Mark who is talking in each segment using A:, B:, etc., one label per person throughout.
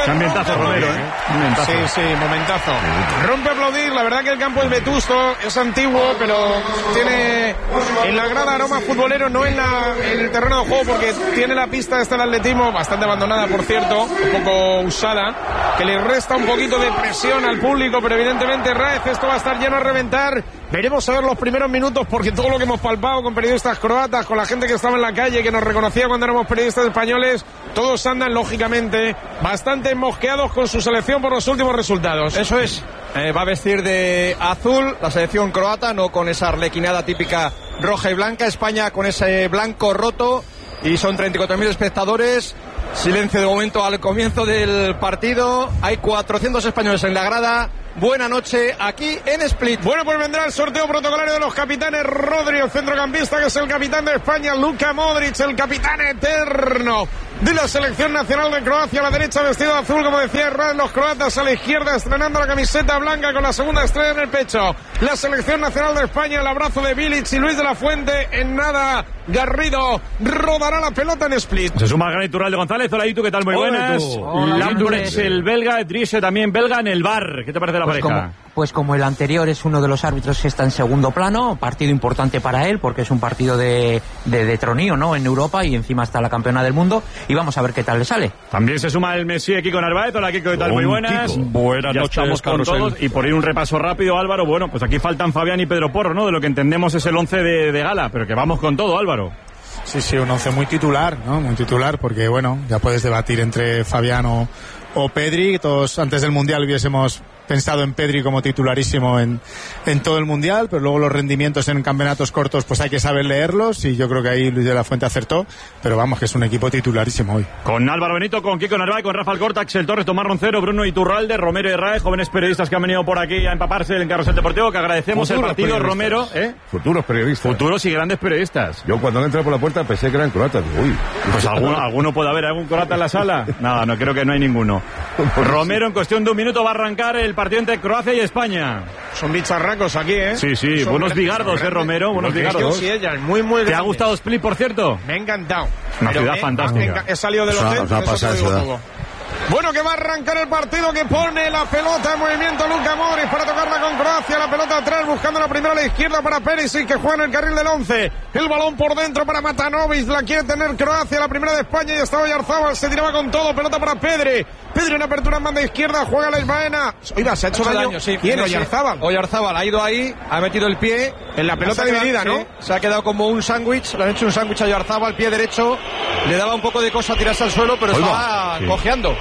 A: Ambientazo, Romero,
B: Sí, momentazo. Rompe a aplaudir, la verdad que el campo es vetusto, es antiguo, pero tiene en la grada aroma futbolero, no en el terreno de juego, porque tiene la pista esta del atletismo, bastante abandonada, por cierto, un poco usada, que le resta un poquito de presión al público, pero evidentemente, Raez, esto va a estar lleno a reventar. Veremos a ver los primeros minutos, porque todo lo que hemos palpado con periodistas croatas, con la gente que estaba en la calle, que nos reconocía cuando éramos periodistas españoles, todos andan, lógicamente, bastante mosqueados con su selección por los últimos resultados.
C: Eso es. Va a vestir de azul la selección croata, no con esa arlequinada típica roja y blanca. España con ese blanco roto, y son 34.000 espectadores. Silencio de momento al comienzo del partido. Hay 400 españoles en la grada. Buena noche aquí en Split.
B: Bueno, pues vendrá el sorteo protocolario de los capitanes. Rodri, el centrocampista, que es el capitán de España. Luka Modric, el capitán eterno de la selección nacional de Croacia. A la derecha, vestido de azul, como decía Herrán, los croatas. A la izquierda, estrenando la camiseta blanca con la segunda estrella en el pecho, la selección nacional de España. El abrazo de Bilic y Luis de la Fuente. En nada, Garrido rodará la pelota en Split.
A: Se suma el gran Iturralde González. Hola, Itu, ¿qué tal? Muy buenas. Lambrecht, el belga, Driesche también belga en el bar. ¿Qué te parece la pareja?
D: Pues como el anterior es uno de los árbitros que está en segundo plano, partido importante para él, porque es un partido de tronío, ¿no?, en Europa, y encima está la campeona del mundo, y vamos a ver qué tal le sale.
A: También se suma el Messi, Kiko Narváez. Hola, Kiko, ¿qué tal? Muy buenas.
E: Buenas
A: ya
E: noches,
A: estamos con todos. Y por ir un repaso rápido, Álvaro, bueno, pues aquí faltan Fabián y Pedro Porro, ¿no? De lo que entendemos es el 11 de gala, pero que vamos con todo, Álvaro.
F: Sí, un 11 muy titular, ¿no? Muy titular, porque bueno, ya puedes debatir entre Fabián o Pedri. Todos antes del Mundial hubiésemos pensado en Pedri como titularísimo en todo el Mundial, pero luego los rendimientos en campeonatos cortos pues hay que saber leerlos, y yo creo que ahí Luis de la Fuente acertó, pero vamos, que es un equipo titularísimo hoy.
A: Con Álvaro Benito, con Kiko Narváez, con Rafael Corta, Axel Torres, Tomás Roncero, Bruno Iturralde, Romero y Raez, jóvenes periodistas que han venido por aquí a empaparse del Carrusel Deportivo, que agradecemos
E: Futuros
A: el partido,
E: periodistas.
A: Romero.
E: Futuros periodistas.
A: Futuros y grandes periodistas.
E: Yo cuando entré por la puerta pensé que eran croatas. Digo, uy.
A: Pues alguno puede haber, algún croata en la sala. Nada, no creo que no hay ninguno. Romero, en cuestión de un minuto va a arrancar el partido entre Croacia y España.
B: Son bicharracos aquí, ¿eh?
A: Sí,
B: son
A: buenos bigardos, Romero, buenos bigardos.
B: Sí, ella, muy
A: ¿Te ha gustado Split, por cierto?
B: Me ha encantado.
A: Una ciudad fantástica.
B: He salido del hotel, eso te digo todo. Bueno, que va a arrancar el partido, que pone la pelota en movimiento Luka Modric para tocarla con Croacia. La pelota atrás, buscando la primera a la izquierda para Perisic, que juega en el carril del 11. El balón por dentro para Matanovic, la quiere tener Croacia, la primera de España, y estaba Oyarzábal, se tiraba con todo. Pelota para Pedri en apertura en banda izquierda, juega la Isbaena. Oiga, se ha hecho daño.
C: Sí.
B: ¿Quién? Oyarzábal.
C: Oyarzábal ha ido ahí, ha metido el pie
B: en la pelota dividida, ¿no?
C: Sí, se ha quedado como un sándwich, le han hecho un sándwich a Oyarzábal, pie derecho, le daba un poco de cosa tirarse al suelo, pero estaba cojeando.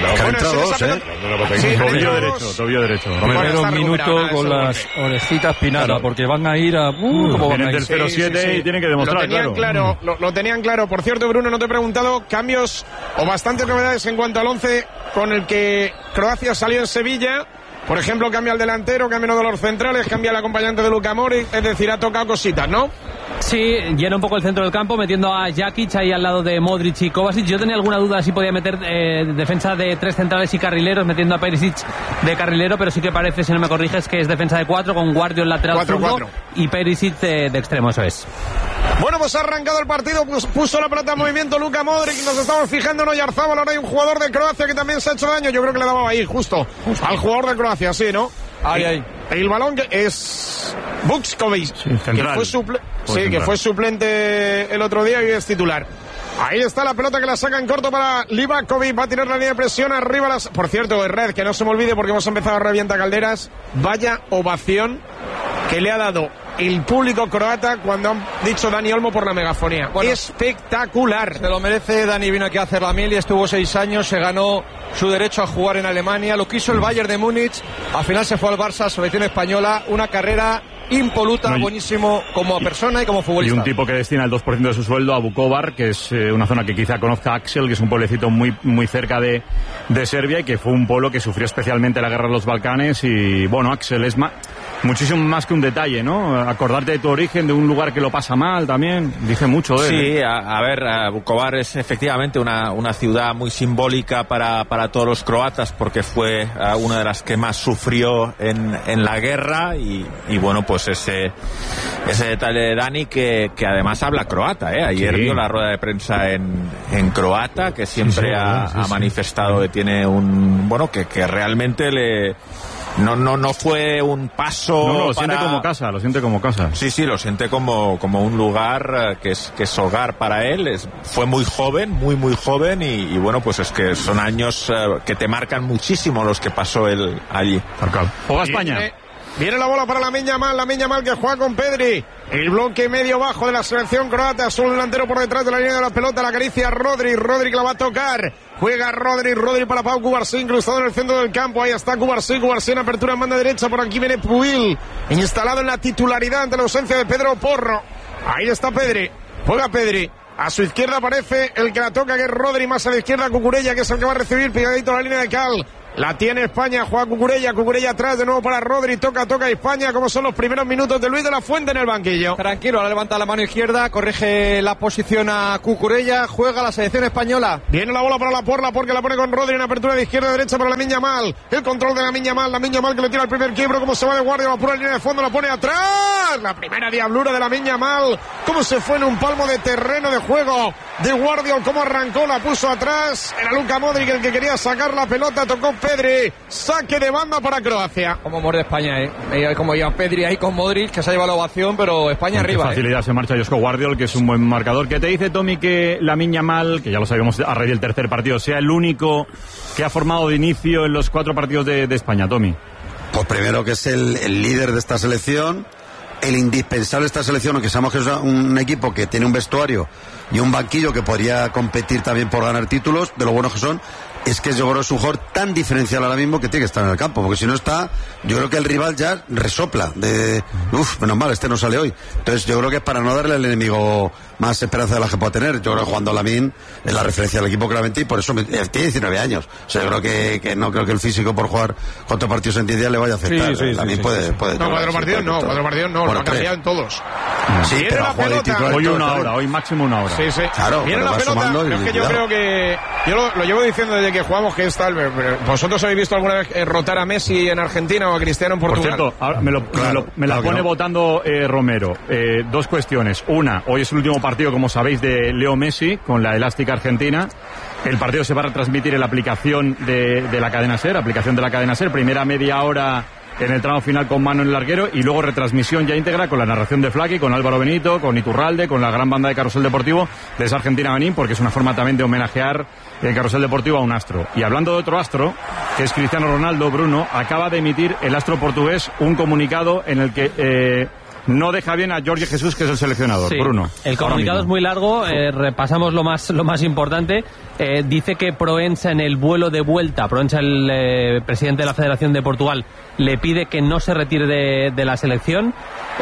A: Tobillo derecho.
E: Primero un minuto con las orejitas pinadas, porque van a ir a... ¿cómo van a ir?
A: Del 0-7 y tienen que demostrar,
B: lo tenían claro. Por cierto, Bruno, no te he preguntado, cambios o bastantes novedades en cuanto al 11 con el que Croacia salió en Sevilla. Por ejemplo, cambia el delantero, cambia uno de los centrales, cambia el acompañante de Luka Modric, es decir, ha tocado cositas, ¿no?
G: Sí, llena un poco el centro del campo, metiendo a Jakic ahí al lado de Modric y Kovacic. Yo tenía alguna duda si podía meter defensa de 3 centrales y carrileros, metiendo a Perisic de carrilero, pero sí que parece, si no me corriges, que es defensa de 4, con Guardio en lateral zurdo y Perisic de extremo, eso es.
B: Bueno, pues ha arrancado el partido, puso la pelota en movimiento Luka Modric, nos estamos fijando en Oyarzábal. Ahora hay un jugador de Croacia que también se ha hecho daño, yo creo que le daba ahí, justo al jugador de Croacia, sí, ¿no? Ahí. El balón que es Vučković, que fue suplente el otro día y es titular. Ahí está la pelota que la saca en corto para Livakovic, va a tirar la línea de presión arriba. Por cierto, Red, que no se me olvide porque hemos empezado a revienta calderas, vaya ovación que le ha dado el público croata cuando han dicho Dani Olmo por la megafonía. Bueno, espectacular.
C: Se lo merece. Dani vino aquí a hacer la mili, estuvo 6 años, se ganó su derecho a jugar en Alemania, lo quiso el Bayern de Múnich, al final se fue al Barça, selección española, una carrera impoluta, buenísimo como persona y como futbolista.
A: Y un tipo que destina el 2% de su sueldo a Vukovar, que es una zona que quizá conozca Axel, que es un pueblecito muy, muy cerca de Serbia, y que fue un pueblo que sufrió especialmente la guerra de los Balcanes. Y bueno, Axel es más... Muchísimo más que un detalle, ¿no? Acordarte de tu origen, de un lugar que lo pasa mal también, dice mucho de él.
H: Sí, a ver, Vukovar es efectivamente una ciudad muy simbólica para todos los croatas porque fue una de las que más sufrió en la guerra y bueno, pues ese detalle de Dani que además habla croata, ayer dio la rueda de prensa en croata, que siempre ha manifestado que tiene que realmente no fue un paso.
A: No, lo siente como casa,
H: Sí, lo siente como un lugar que es hogar para él. Fue muy joven, muy joven y bueno, pues es que son años que te marcan muchísimo los que pasó él allí.
A: Juega España.
B: Viene la bola para Lamine Yamal que juega con Pedri. El bloque medio bajo de la selección croata, solo delantero por detrás de la línea de la pelota, la acaricia Rodri que la va a tocar. Juega Rodri para Pau Cubarsí, incrustado en el centro del campo. Ahí está Cubarsí en apertura en banda derecha. Por aquí viene Pubil, instalado en la titularidad ante la ausencia de Pedro Porro. Ahí está Pedri, juega Pedri. A su izquierda aparece el que la toca, que es Rodri, más a la izquierda Cucurella, que es el que va a recibir pegadito a la línea de cal. La tiene España, juega Cucurella atrás de nuevo para Rodri, toca España, como son los primeros minutos de Luis de la Fuente en el banquillo.
C: Tranquilo, ahora levanta la mano izquierda, corrige la posición a Cucurella, juega la selección española.
B: Viene la bola para Laporte, porque la pone con Rodri en apertura de izquierda a derecha para Lamine Yamal. El control de Lamine Yamal que le tira el primer quiebro, como se va de guardia, la pura línea de fondo, la pone atrás. La primera diablura de Lamine Yamal, como se fue en un palmo de terreno de juego de Guardiol, como arrancó, la puso atrás. Era Luka Modric el que quería sacar la pelota, tocó Pedri, saque de banda para Croacia.
C: Como muerde España, como lleva Pedri ahí con Modric, que se ha llevado la ovación, pero España arriba.
A: Con facilidad se marcha Josko Guardiol, que es un buen marcador. ¿Qué te dice, Tommy, que Lamine Yamal, que ya lo sabíamos a raíz del tercer partido, sea el único que ha formado de inicio en los 4 partidos de España, Tommy?
I: Pues primero que es el líder de esta selección, el indispensable de esta selección, aunque sabemos que es un equipo que tiene un vestuario y un banquillo que podría competir también por ganar títulos, de lo buenos que son. Es que yo creo que es un jugador tan diferencial ahora mismo que tiene que estar en el campo, porque si no está, yo creo que el rival ya resopla menos mal, no sale hoy. Entonces yo creo que es para no darle al enemigo más esperanza de la que pueda tener. Yo creo que jugando Lamine es la referencia del equipo claramente, y por eso tiene 19 años. O sea, yo creo que no creo que el físico por jugar 4 partidos en 10 días le vaya a afectar. Lamine puede.
B: No, 4 partidos no, lo ha cambiado en todos.
I: Sí, pero
B: la pelota.
A: Hoy 1 hora, hoy máximo 1 hora.
B: Sí.
I: Claro,
B: viene la pelota, pero es que yo creo que yo lo llevo diciendo desde que jugamos, que es tal. ¿Vosotros habéis visto alguna vez rotar a Messi en Argentina o a Cristiano en Portugal?
A: Por cierto, ahora me la pone votando Romero. 2 cuestiones. Una, hoy es el último partido, como sabéis, de Leo Messi con la elástica argentina. El partido se va a retransmitir en la aplicación de la cadena SER, primera media hora en el tramo final con Mano en el larguero, y luego retransmisión ya íntegra con la narración de Flaky, con Álvaro Benito, con Iturralde, con la gran banda de Carrusel Deportivo de esa Argentina Benín, porque es una forma también de homenajear en Carrusel Deportivo a un astro. Y hablando de otro astro, que es Cristiano Ronaldo, Bruno, acaba de emitir el astro portugués un comunicado en el que no deja bien a Jorge Jesús, que es el seleccionador.
G: Sí,
A: Bruno.
G: El comunicado es muy largo, repasamos lo más importante. Dice que Proença, en el vuelo de vuelta, Proença, el presidente de la Federación de Portugal, le pide que no se retire de la selección.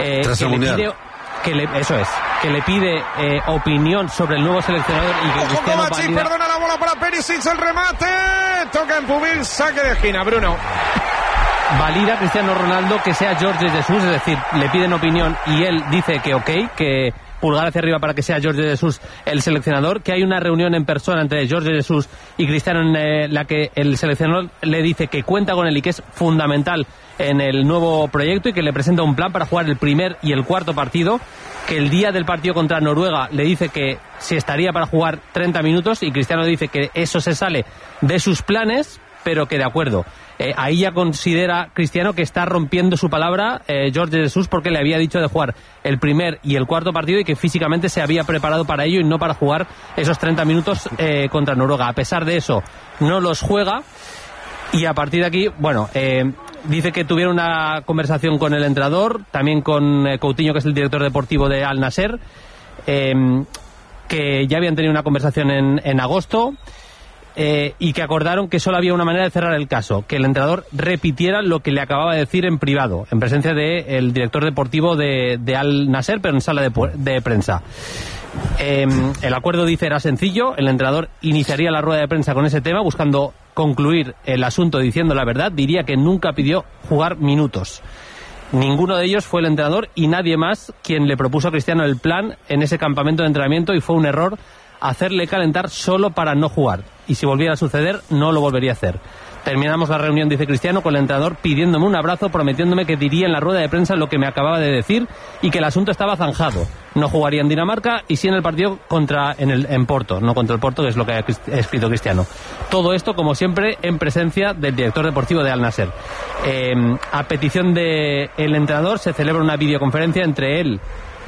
G: Que le pide opinión sobre el nuevo seleccionador, y que Cristiano valida.
B: Perdona la bola para Perisic, el remate, toca en Pubil, saque de esquina, Bruno.
G: Valida Cristiano Ronaldo que sea Jorge Jesús, es decir, le piden opinión y él dice que ok, que pulgar hacia arriba para que sea Jorge Jesús el seleccionador, que hay una reunión en persona entre Jorge Jesús y Cristiano en la que el seleccionador le dice que cuenta con él y que es fundamental en el nuevo proyecto, y que le presenta un plan para jugar el primer y el cuarto partido, que el día del partido contra Noruega le dice que se estaría para jugar 30 minutos y Cristiano dice que eso se sale de sus planes, pero que de acuerdo. Ahí ya considera Cristiano que está rompiendo su palabra Jorge Jesús, porque le había dicho de jugar el primer y el cuarto partido y que físicamente se había preparado para ello y no para jugar esos 30 minutos contra Noruega. A pesar de eso, no los juega, y a partir de aquí, dice que tuvieron una conversación con el entrenador, también con Coutinho, que es el director deportivo de Al Nassr, que ya habían tenido una conversación en agosto. Y que acordaron que solo había una manera de cerrar el caso, que el entrenador repitiera lo que le acababa de decir en privado, en presencia del director deportivo de Al Nassr, pero en sala de prensa. El acuerdo, dice, era sencillo. El entrenador iniciaría la rueda de prensa con ese tema, buscando concluir el asunto diciendo la verdad. Diría que nunca pidió jugar minutos. Ninguno de ellos fue el entrenador y nadie más quien le propuso a Cristiano el plan en ese campamento de entrenamiento, y fue un error hacerle calentar solo para no jugar. Y si volviera a suceder, no lo volvería a hacer. Terminamos la reunión, dice Cristiano, con el entrenador pidiéndome un abrazo, prometiéndome que diría en la rueda de prensa lo que me acababa de decir y que el asunto estaba zanjado. No jugaría en Dinamarca y sí en el partido en Porto, no contra el Porto, que es lo que ha escrito Cristiano. Todo esto, como siempre, en presencia del director deportivo de Al Nassr. A petición del entrenador se celebra una videoconferencia entre él,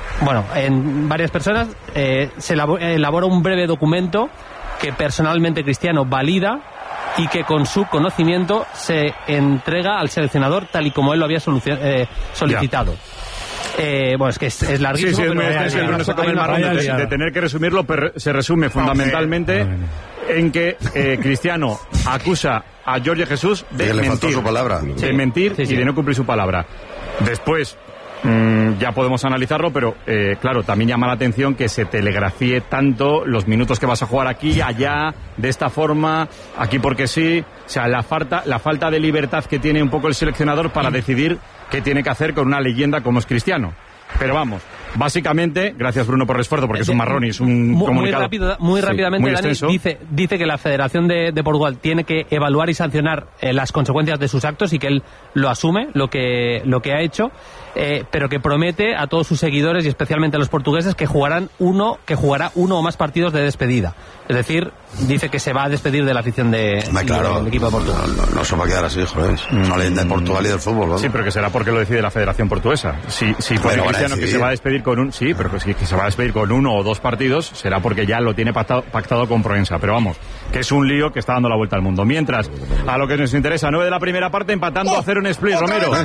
G: en varias personas, se elabora un breve documento que personalmente Cristiano valida y que con su conocimiento se entrega al seleccionador tal y como él lo había solicitado. Es que es larguísimo.
A: Sí, es muy extenso, no se come el marrón de tener que resumirlo, pero se resume fundamentalmente en que Cristiano acusa a Jorge Jesús de mentir,
I: su palabra.
A: De mentir y de no cumplir su palabra. Después ya podemos analizarlo, pero claro, también llama la atención que se telegrafíe tanto los minutos que vas a jugar aquí, allá, de esta forma, aquí porque sí. O sea, la falta de libertad que tiene un poco el seleccionador para decidir qué tiene que hacer con una leyenda como es Cristiano. Pero vamos, básicamente, gracias Bruno por el esfuerzo, porque es un marrón y es un comunicado
G: muy rápidamente,
A: muy
G: Dani, dice que la Federación de Portugal tiene que evaluar y sancionar las consecuencias de sus actos y que él lo asume, lo que ha hecho, pero que promete a todos sus seguidores y especialmente a los portugueses que jugará uno o más partidos de despedida. Es decir, dice que se va a despedir de la afición del equipo de Portugal.
I: No se va a quedar así, joder. Una leyenda de Portugal y del fútbol, ¿no?
A: Sí, pero que será porque lo decide la Federación Portuguesa. Si pone Cristiano que se va a despedir con que se va a despedir con 1 o 2 partidos, será porque ya lo tiene pactado con Proensa. Pero vamos, que es un lío que está dando la vuelta al mundo. Mientras, a lo que nos interesa, 9 de la primera parte, empatando a 0 en Split, Romero.
B: Otra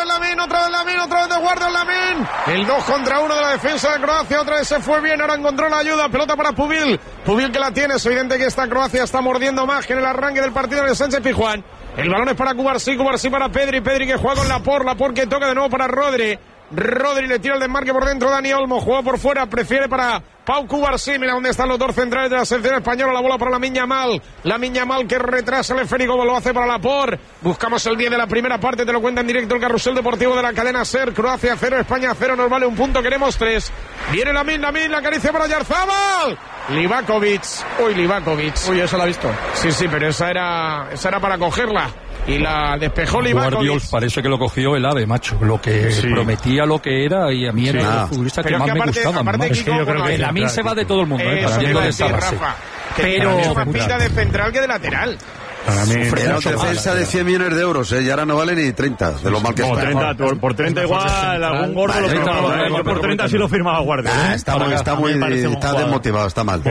B: vez de guardia Lamin. El 2 contra 1 de la defensa de Croacia. Otra vez se fue bien, ahora encontró la ayuda. Pelota para Pubil que la tiene. Es evidente que esta Croacia está mordiendo más que en el arranque del partido de Sánchez Pizjuán. El balón es para Cubarsí para Pedri que juega con Laporte que toca de nuevo para Rodri le tira el desmarque por dentro. Dani Olmo juega por fuera, prefiere para Pau Cubarsí. Mira dónde están los dos centrales de la selección española. La bola para Lamine Yamal que retrasa el esférico, lo hace para Laporte. Buscamos el 10 de la primera parte, te lo cuenta en directo el carrusel deportivo de la cadena SER. Croacia 0, España 0, nos vale un punto, queremos 3. Viene Lamine, la acaricia para Yarzábal. Livakovic. Uy, eso la ha visto. Sí, pero esa era para cogerla. Y la despejó Livakovic.
E: Guardiols parece que lo cogió el ave, macho. Lo que prometía lo que era, y a mí era el futbolista que más me gustaba.
B: Es que yo creo que
E: Lamine se va de todo el mundo.
B: Rafa. Pero más pinta de central que de lateral.
I: Era una defensa de 100 millones de euros, y ahora no vale ni 30, de lo mal que está.
A: 30, por 30 igual, algún gordo lo firmaba. Yo por 30 sí lo firmaba Guardiola.
I: Está desmotivado, está mal.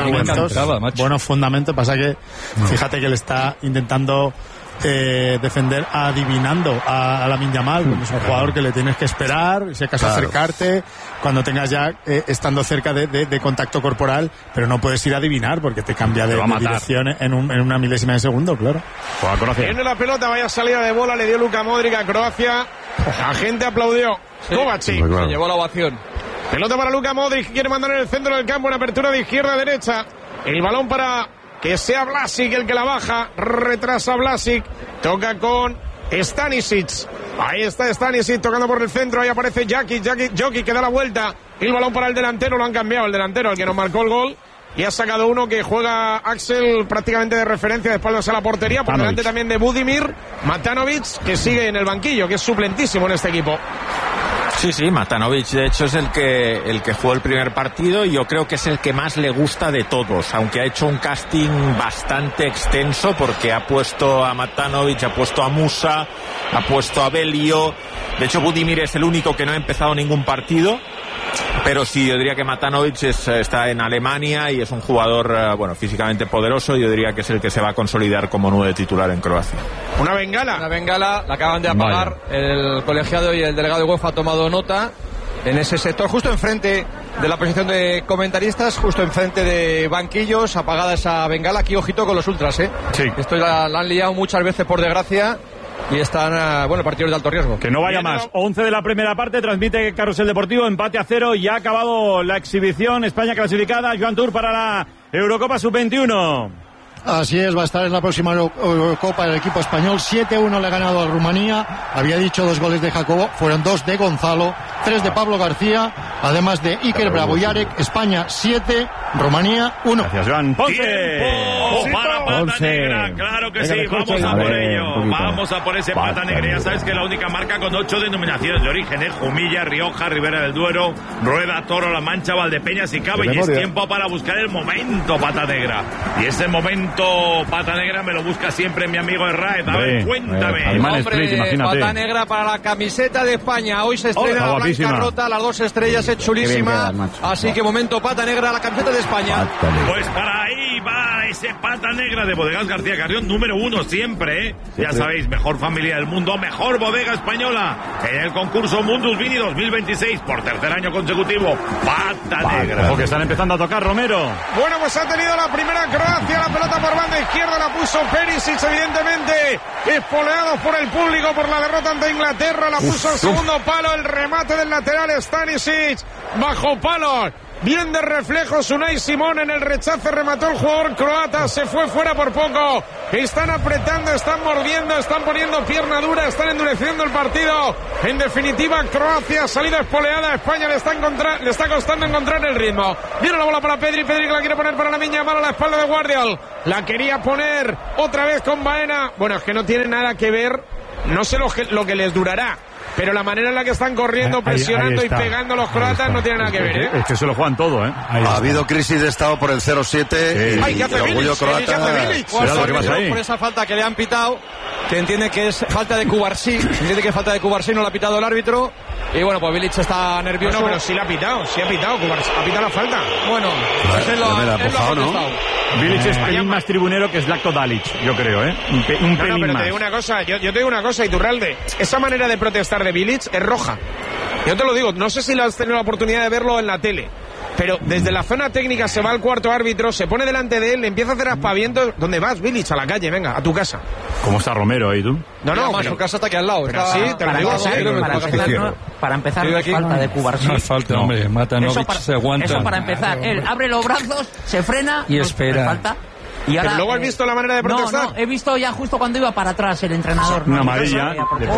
F: Buenos fundamentos, pasa que fíjate que le está intentando defender adivinando a Lamine Yamal. Es un jugador que le tienes que esperar, si acaso acercarte cuando tengas ya estando cerca de contacto corporal, pero no puedes ir a adivinar porque te cambia de dirección en una milésima de segundo, claro.
B: Tiene la pelota, vaya salida de bola, le dio Luka Modric a Croacia. La gente aplaudió. Kovacic
C: se llevó la ovación.
B: Pelota para Luka Modric, quiere mandar en el centro del campo, en apertura de izquierda a derecha. El balón para que sea Vlasic el que la baja, retrasa Vlasic, toca con Stanisic. Ahí está Stanisic tocando por el centro, ahí aparece Jokic que da la vuelta. El balón para el delantero, lo han cambiado el delantero, el que nos marcó el gol. Y ha sacado uno que juega Axel prácticamente de referencia de espaldas a la portería, por delante también de Budimir, Matanovic, que sigue en el banquillo, que es suplentísimo en este equipo.
H: Sí, Matanovic de hecho es el que jugó el primer partido y yo creo que es el que más le gusta de todos, aunque ha hecho un casting bastante extenso porque ha puesto a Matanovic, ha puesto a Musa, ha puesto a Belio. De hecho Budimir es el único que no ha empezado ningún partido, pero sí, yo diría que Matanovic está en Alemania y es un jugador físicamente poderoso. Yo diría que es el que se va a consolidar como 9 titular en Croacia.
B: Una bengala,
C: la acaban de apagar. El colegiado y el delegado de UEFA ha tomado nota en ese sector, justo enfrente de la posición de comentaristas, justo enfrente de banquillos, apagada esa bengala. Aquí ojito con los ultras,
A: Sí.
C: Esto la han liado muchas veces, por desgracia. Y están, partidos de alto riesgo.
A: Que no vaya más. 11 de la primera parte, transmite Carrusel Deportivo, empate a 0 y ha acabado la exhibición. España clasificada, Joan Tour para la Eurocopa Sub-21.
J: Así es, va a estar en la próxima Eurocopa el equipo español. 7-1 le ha ganado a Rumanía. Había dicho 2 goles de Jacobo, fueron 2 de Gonzalo, 3 de Pablo García, además de Iker Bravo-Yarek. España 7, Rumanía 1.
A: Gracias, Joan.
K: ¡Tiempo para Pata Negra! Claro que sí, vamos a por ello. Vamos a por ese Pata Negra. Ya sabes que la única marca con 8 denominaciones de origen, Jumilla, Rioja, Ribera del Duero, Rueda, Toro, La Mancha, Valdepeñas y Cava. Y es tiempo para buscar el momento, Pata Negra. Y ese momento, Pata Negra, me lo busca siempre mi amigo Herraiz. A ver, cuéntame.
C: Hombre, Pata Negra para la camiseta de España. Hoy se estrena la blanca rota, las 2 estrellas, es chulísima. Así que momento, Pata Negra, la camiseta de España.
K: Pues para ahí va ese Pata Negra de Bodegas García Carrión, número 1 siempre, ¿eh? Ya sabéis, mejor familia del mundo, mejor bodega española en el concurso Mundus Vini 2026 por 3er año consecutivo. Pata Negra.
A: Ojo que están empezando a tocar, Romero.
B: Bueno, pues ha tenido la primera Croacia, la pelota por banda izquierda la puso Perisic, evidentemente espoleado por el público por la derrota ante Inglaterra, la puso al segundo palo, el remate del lateral Stanisic, bajo palo. Bien de reflejos Unai Simón en el rechace, remató el jugador croata, se fue fuera por poco. Están apretando, están mordiendo, están poniendo pierna dura, están endureciendo el partido. En definitiva, Croacia ha salido espoleada, España le está costando encontrar el ritmo. Viene la bola para Pedri, Pedri que la quiere poner para la Miña, mala a la espalda de Guardiol. La quería poner otra vez con Baena. Bueno, es que no tiene nada que ver, no sé lo que les durará. Pero la manera en la que están corriendo, presionando y pegando los croatas no tiene nada que ver, ¿eh?
A: Es que se lo juegan todo, ¿eh?
I: Ha habido crisis de estado por el 0-7 y el orgullo croata.
C: Por esa falta que le han pitado, que entiende que es falta de Cubarsí, no la ha pitado el árbitro. Y bueno, pues Bilic está nervioso.
B: No, pero sí la ha pitado, Cubarsí ha pitado la falta.
C: Bueno, pues él lo ha contestado.
A: Bilic es pelín más tribunero que Zlatko Dalic, yo creo, ¿eh? Un pelín
B: pero
A: más.
B: te digo una cosa, yo te digo una cosa, Iturralde, esa manera de protestar de Bilic es roja. Yo te lo digo, no sé si lo has tenido la oportunidad de verlo en la tele, pero desde la zona técnica se va al cuarto árbitro, se pone delante de él, le empieza a hacer aspavientos. ¿Dónde vas, Bilic? A la calle, venga, a tu casa.
A: ¿Cómo está Romero ahí, tú?
B: No,
C: pero su casa está aquí al lado.
B: Pero sí, te lo digo así.
D: Para empezar, no es falta de Cubarsí.
E: No es falta, hombre, Matanovic se aguanta.
D: Eso para empezar, él abre los brazos, se frena
E: y espera.
D: Falta. Y ahora,
B: pero luego has visto la manera de protestar.
D: No, he visto ya justo cuando iba para atrás el entrenador.
A: Una amarilla.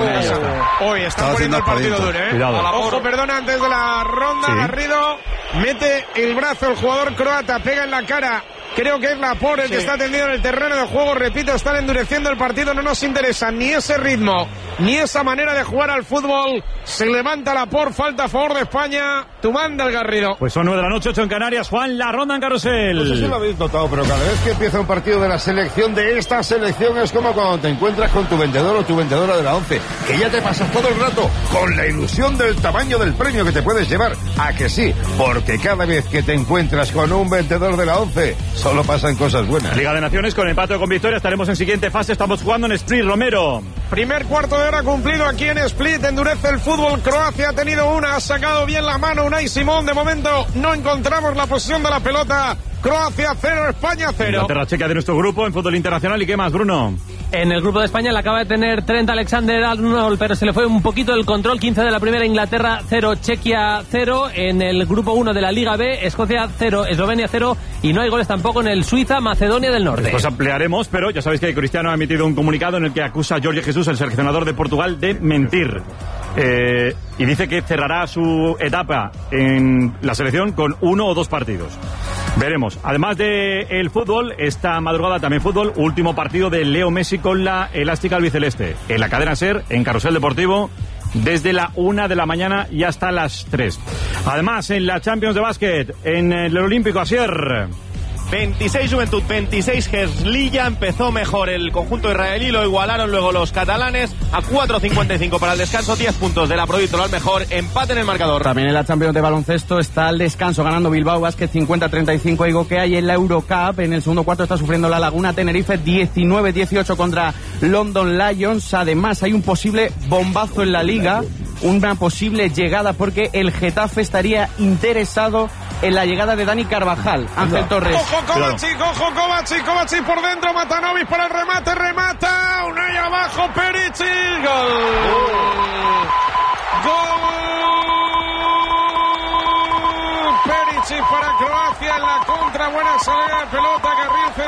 B: Hoy está poniendo el partido duro, ¿eh?
A: Cuidado.
B: Ojo, perdona, antes de la ronda, sí. Garrido mete el brazo el jugador croata, pega en la cara. Creo que es Laporte el que está tendido en el terreno de juego. Repito, están endureciendo el partido. No nos interesa ni ese ritmo, ni esa manera de jugar al fútbol. Se levanta Laporte, falta a favor de España. Tu manda el Garrido.
A: Pues son 9 de la noche, 8 en Canarias. Juan, la ronda en carrusel.
L: No sé si lo habéis notado, pero cada vez que empieza un partido de la selección, de esta selección, es como cuando te encuentras con tu vendedor o tu vendedora de la 11, que ya te pasas todo el rato con la ilusión del tamaño del premio que te puedes llevar. ¿A que sí? Porque cada vez que te encuentras con un vendedor de la 11, solo pasan cosas buenas.
A: Liga de Naciones con empate o con victoria. Estaremos en siguiente fase. Estamos jugando en Split, Romero.
B: Primer cuarto de hora cumplido aquí en Split. Endurece el fútbol. Croacia ha tenido una. Ha sacado bien la mano Unai Simón. De momento no encontramos la posición de la pelota. Croacia 0, España 0.
A: Inglaterra, Chequia de nuestro grupo en fútbol internacional. ¿Y qué más, Bruno?
G: En el grupo de España le acaba de tener 30 Alexander-Arnold, pero se le fue un poquito el control. 15 de la primera, Inglaterra 0, Chequia 0. En el grupo 1 de la Liga B, Escocia 0, Eslovenia 0. Y no hay goles tampoco en el Suiza-Macedonia del Norte.
A: Después ampliaremos, pero ya sabéis que Cristiano ha emitido un comunicado en el que acusa a Jorge Jesús, el seleccionador de Portugal, de mentir. Y dice que cerrará su etapa en la selección con 1 o 2 partidos. Veremos. Además de el fútbol, esta madrugada también fútbol, último partido de Leo Messi con la elástica albiceleste. En la cadena SER, en Carrusel Deportivo, desde la 1 de la mañana y hasta las 3. Además, en la Champions de básquet, en el Olímpico, Asier.
M: 26 Juventud, 26 Herzliya. Empezó mejor el conjunto israelí, lo igualaron luego los catalanes a 4.55 para el descanso, 10 puntos de la Provítola al mejor, empate en el marcador.
N: También en la Champions de baloncesto está el descanso ganando Bilbao Basket 50-35 Igo que hay en la Eurocup. En el segundo cuarto está sufriendo la Laguna Tenerife 19-18 contra London Lions. Además hay un posible bombazo en la Liga, una posible llegada porque el Getafe estaría interesado en la llegada de Dani Carvajal. Ángel Torres.
B: Ojo Kovacic por dentro, Matanovic para el remate, remata, Unai abajo, Perisic, gol. Perisic para Croacia en la contra, buena salida de pelota, carril central,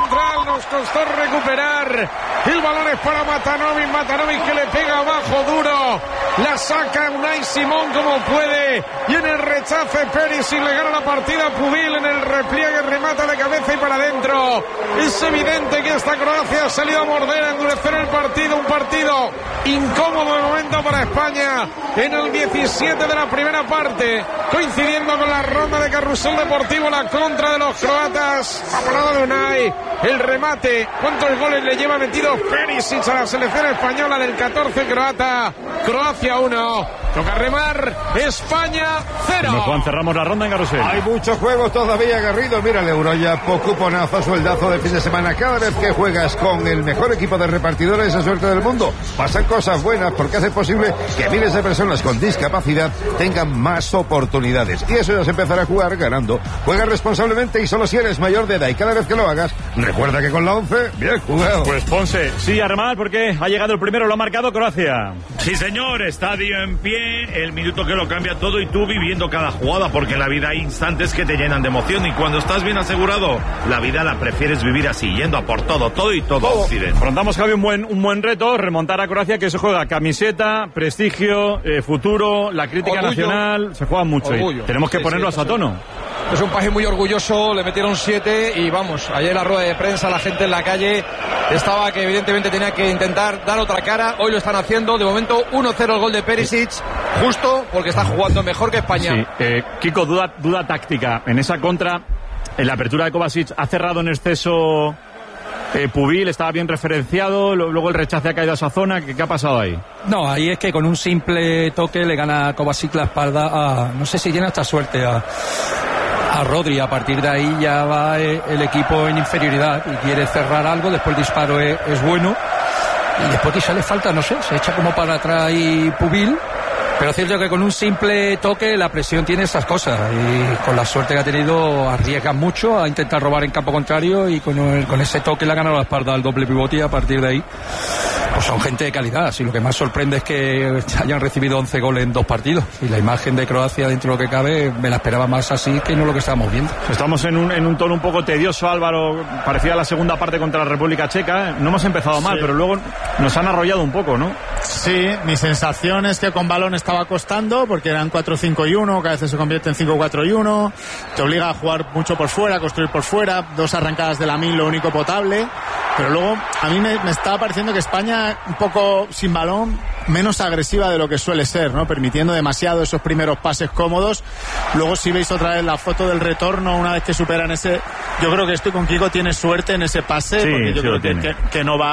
B: final nos costó recuperar. El balón es para Matanovic que le pega abajo duro. La saca Unai Simón como puede. Y en el rechace Perisic le gana la partida a Pubil. En el repliegue remata de cabeza y para adentro. Es evidente que esta Croacia ha salido a morder, a endurecer el partido. Un partido incómodo de momento para España. En el 17 de la primera parte, coincidiendo con la ronda de Carrusel Deportivo, la contra de los croatas. Ha parado de Unai. El remate. ¿Cuántos goles le lleva metido Perisic a la selección española del 14 croata? Croacia 1. Toca remar. España 0.
A: Juan, cerramos la ronda en Carrusel.
L: Hay muchos juegos todavía, Garrido. Mira el Euro ya, cuponazo, sueldazo de fin de semana. Cada vez que juegas con el mejor equipo de repartidores de suerte del mundo, pasan cosas buenas porque hace posible que miles de personas con discapacidad tengan más oportunidades. Y eso ya se empezará a jugar ganando. Juega responsablemente y solo si eres mayor de edad. Y cada vez que lo hagas, recuerda que con la 11, bien jugado.
A: Pues Ponce, sí, a remar porque ha llegado el primero, lo ha marcado Croacia.
K: Sí, señor, estadio en pie, el minuto que lo cambia todo y tú viviendo cada jugada, porque en la vida hay instantes que te llenan de emoción y cuando estás bien asegurado, la vida la prefieres vivir así, yendo a por todo y todo. Occidente.
A: Afrontamos, Javi, un buen reto, remontar a Croacia, que se juega camiseta, prestigio, futuro, la crítica nacional, se juega mucho y tenemos que ponerlos a tono.
C: Es un país muy orgulloso, le metieron 7 y vamos, ayer en la rueda de prensa la gente en la calle estaba que evidentemente tenía que intentar dar otra cara, hoy lo están haciendo, de momento 1-0 el gol de Perisic, justo porque está jugando mejor que España.
A: Sí, Kiko, duda táctica, en esa contra, en la apertura de Kovacic, ha cerrado en exceso Pubil, estaba bien referenciado, luego el rechace ha caído a esa zona, ¿qué ha pasado ahí?
E: No, ahí es que con un simple toque le gana Kovacic la espalda a, no sé si tiene hasta suerte a Rodri. A partir de ahí ya va el equipo en inferioridad y quiere cerrar algo, después el disparo es bueno y después quizá le falta, no sé, se echa como para atrás y Pubil, pero es cierto que con un simple toque la presión tiene esas cosas y con la suerte que ha tenido arriesga mucho a intentar robar en campo contrario y con ese toque le ha ganado la espalda al doble pivote y a partir de ahí pues son gente de calidad. Y lo que más sorprende es que hayan recibido 11 goles en 2 partidos y la imagen de Croacia, dentro de lo que cabe, me la esperaba más así que no lo que estábamos viendo.
A: Estamos en un tono un poco tedioso, Álvaro, parecida a la segunda parte contra la República Checa. No hemos empezado mal, pero luego nos han arrollado un poco, ¿no?
F: Sí, mi sensación es que con balón estaba costando porque eran 4-5-1, que a veces se convierte en 5-4-1, te obliga a jugar mucho por fuera, a construir por fuera, 2 arrancadas de Lamine, lo único potable, pero luego a mí me estaba pareciendo que España un poco sin balón, menos agresiva de lo que suele ser, ¿no? Permitiendo demasiado esos primeros pases cómodos. Luego si veis otra vez la foto del retorno, una vez que superan ese, yo creo que estoy con Kiko, tiene suerte en ese pase, sí, porque yo creo que no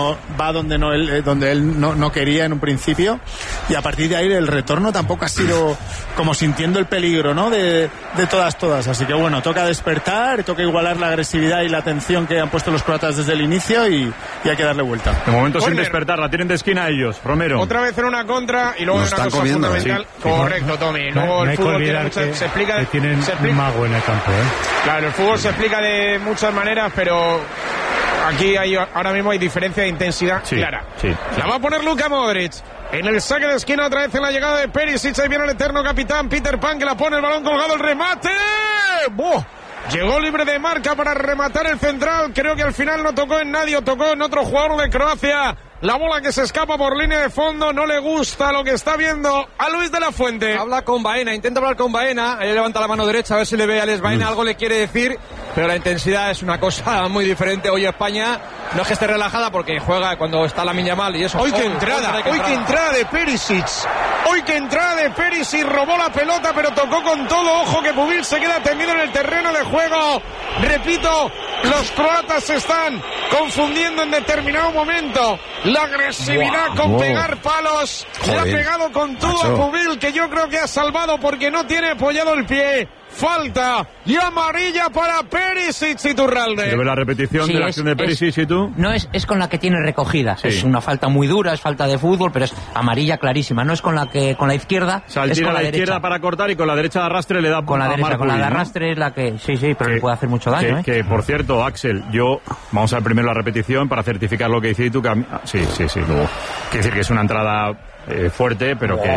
F: va donde él no quería en un principio, y a partir de ahí el retorno tampoco ha sido como sintiendo el peligro, ¿no? De todas, así que bueno, toca despertar, toca igualar la agresividad y la atención que han puesto los croatas desde el inicio y hay que darle vuelta.
A: De momento sin despertar, la tienen de esquina ellos. Romero.
B: Otra vez en una contra y luego en una cosa fundamental. Sí. Correcto, Tommy. Luego el fútbol se explica.
O: Tienen un mago en el campo,
B: Claro, el fútbol se explica de muchas maneras, pero aquí ahora mismo hay diferencia de intensidad clara. Sí. La va a poner Luka Modric. En el saque de esquina, otra vez en la llegada de Perisic. Ahí viene el eterno capitán Peter Pan, que la pone, el balón colgado, el remate. ¡Buah! Llegó libre de marca para rematar el central. Creo que al final no tocó en nadie, o tocó en otro jugador de Croacia. La bola que se escapa por línea de fondo, no le gusta lo que está viendo a Luis de la Fuente.
C: Habla con Baena, intenta hablar con Baena. Ahí levanta la mano derecha a ver si le ve a Alex Baena. Algo le quiere decir, pero la intensidad es una cosa muy diferente. Hoy España no es que esté relajada porque juega cuando está la Yamal y eso.
B: Hoy que entrada de Perisic. Hoy que entrada de Perisic, robó la pelota pero tocó con todo. Ojo que Pubil se queda tendido en el terreno de juego. Repito, los croatas se están confundiendo en determinado momento. La agresividad con pegar palos. Le ha pegado con todo a Pubil, que yo creo que ha salvado porque no tiene apoyado el pie. Falta y amarilla para Perisic, y Iturralde.
A: ¿Ve la repetición de la acción de Perisic y tú?
D: No, es con la que tiene recogida. Sí. Es una falta muy dura, es falta de fútbol, pero es amarilla clarísima. No es con la izquierda.
A: O sea, él tira a la izquierda para cortar y con la derecha de arrastre le da
D: con la derecha, con la de arrastre es la que pero le puede hacer mucho daño.
A: Que por cierto, Axel, vamos a ver primero la repetición para certificar lo que dices tú. Sí. Luego, quiere decir que es una entrada fuerte, pero que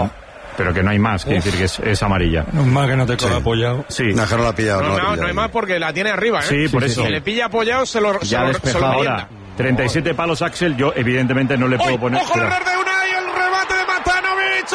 A: pero que no hay más, quiere decir que es amarilla.
E: No más que no te coja apoyado.
A: Sí.
I: No la ha pillado.
B: No hay más porque la tiene arriba, ¿eh?
A: Sí, por eso.
B: Si le pilla apoyado, se lo
A: ahora. 37 palos, Axel, yo evidentemente no le puedo poner...
B: ¡Ojo el error de Unai! ¡El remate de Matanovic!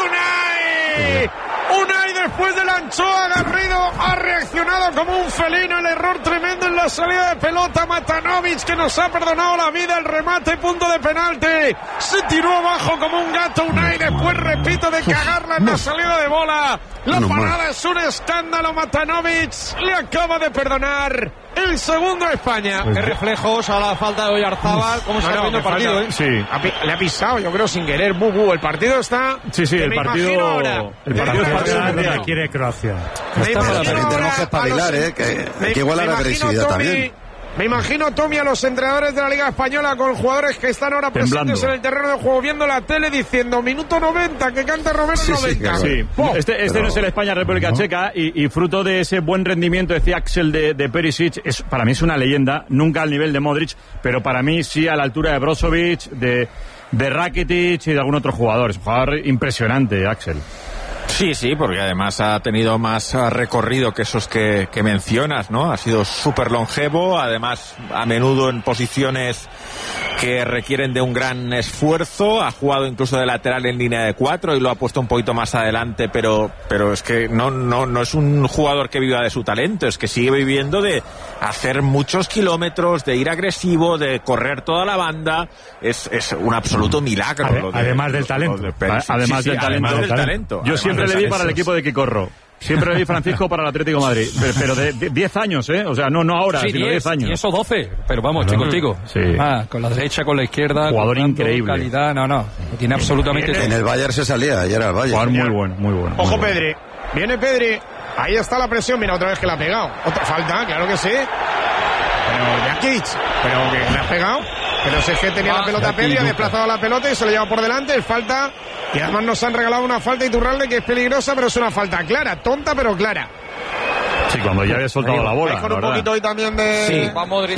B: ¡Unai! Unai después de la anchoa Garrido ha reaccionado como un felino. El error tremendo en la salida de pelota. Matanovic, que nos ha perdonado la vida. El remate, punto de penalti. Se tiró abajo como un gato Unai. Después, repito, de cagarla en la salida de bola. La parada es un escándalo. Matanovic le acaba de perdonar el segundo a España.
C: Qué reflejos a la falta de Oyarzábal. ¿Cómo se está viendo el partido?
B: Sí. Le ha pisado, yo creo, sin querer. El partido está...
A: Sí, el partido... El partido
O: es quiere Croacia.
I: Tenemos que espabilar, que igual la agresividad también.
B: Me imagino, Tommy, a los entrenadores de la Liga Española con jugadores que están ahora presentes en el terreno de juego viendo la tele diciendo minuto 90, que cante Romero 90.
A: Sí. Este no es el España-República Checa y fruto de ese buen rendimiento, decía Axel, de Perisic, para mí es una leyenda, nunca al nivel de Modric, pero para mí sí a la altura de Brozovic, de Rakitic y de algún otro jugador. Es un jugador impresionante, Axel.
H: Sí, porque además ha tenido más recorrido que esos que mencionas, ¿no? Ha sido súper longevo, además a menudo en posiciones que requieren de un gran esfuerzo, ha jugado incluso de lateral en línea de 4 y lo ha puesto un poquito más adelante, pero es que no es un jugador que viva de su talento, es que sigue viviendo de hacer muchos kilómetros, de ir agresivo, de correr toda la banda, es un absoluto milagro.
A: Además del talento. Además del talento. Yo siempre le di para el equipo de Quicorro. Siempre le di Francisco para el Atlético de Madrid. Pero de 10 años, ¿eh? O sea, no ahora, sino 10 años.
E: Y eso 12. Pero vamos, estoy contigo.
A: Sí.
E: Con la derecha, con la izquierda.
A: Jugador increíble.
E: Calidad, no tiene absolutamente...
I: En el Bayern se salía, ayer al Bayern.
A: Jugador muy bueno.
B: Ojo, Pedri. Viene Pedri. Ahí está la presión. Mira, otra vez que la ha pegado. Otra falta, claro que sí. Pero Jakic. Pero que le ha pegado. Pero si es que tenía la pelota Pedri, ha desplazado la pelota y se lo lleva por delante. Es falta. Y además nos han regalado una falta Iturralde que es peligrosa, pero es una falta clara. Tonta, pero clara.
A: Sí, cuando ya había soltado la bola.
B: Con un poquito hoy también de...
D: Sí.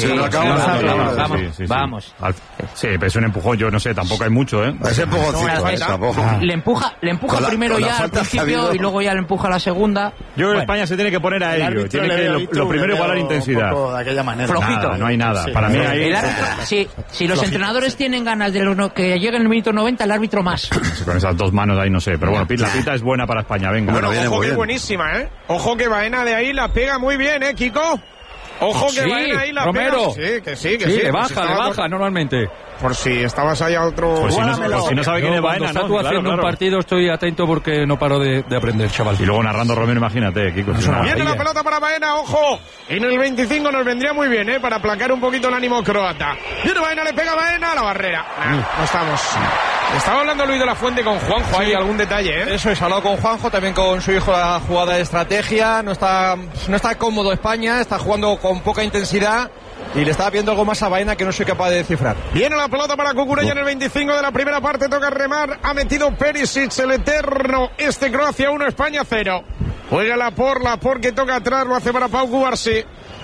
D: Vamos.
A: Sí, pero es un empujón, yo no sé, tampoco hay mucho, ¿eh?
I: Ese empujoncito, tampoco.
D: Le empuja primero ya al principio y luego ya le empuja a la segunda.
A: Yo creo que España se tiene que poner a ello. Tiene que lo primero igualar intensidad.
J: De aquella manera.
D: Flojito.
A: No hay nada. Para mí ahí...
D: Si los entrenadores tienen ganas de que llegue en el minuto 90, el árbitro más.
A: Con esas dos manos ahí no sé. Pero bueno, la pita es buena para España, venga.
B: Bueno, ojo que es buenísima, ¿eh? Ojo que Baena de ahí la pega muy bien, Kiko. Ojo que Baena ahí la
E: Romero.
B: pega. Sí.
E: Le baja normalmente.
B: Por si estabas ahí a otro...
A: Pues si no sabe quién es Baena,
E: ¿no? Tú haciendo un partido estoy atento porque no paro de aprender, chaval.
A: Y luego narrando Romero, imagínate, Kiko.
B: Viene la pelota para Baena, ojo. En el 25 nos vendría muy bien, para aplacar un poquito el ánimo croata. Viene Baena, le pega Baena a la barrera. No estamos... Estaba hablando Luis de la Fuente con Juanjo, hay algún detalle, ¿eh?
C: Eso es, hablado con Juanjo, también con su hijo la jugada de estrategia, no está cómodo España, está jugando con poca intensidad y le estaba viendo algo más a Baena que no soy capaz de descifrar.
B: Viene la pelota para Cucurella en el 25 de la primera parte, toca remar, ha metido Perisic, el eterno, Croacia 1, España 0. Juega la por que toca atrás, lo hace para Pau Cubarsí.